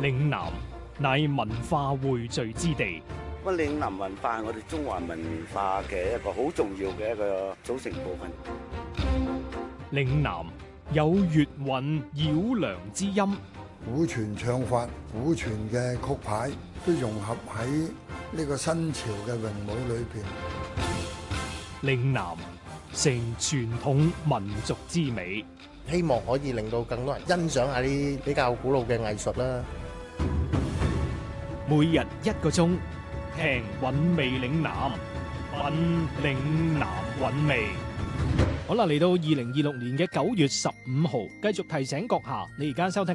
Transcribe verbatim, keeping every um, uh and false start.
嶺南乃文化匯聚之地。 咁嶺南文化係我哋中華文化嘅一個好重要嘅一個組成部分。 嶺南有粵韻繞梁之音， 古傳唱法、古傳嘅曲牌都融合喺呢個新潮嘅詠舞裏邊。 嶺南成傳統民族之美， 希望可以令到更多人欣賞下啲比較古老嘅藝術啦。 每日一個鐘，聽韻味嶺南，品嶺南韻味。好啦，嚟到二零二六年嘅九月十五號，繼續提醒閣下，你而家收聽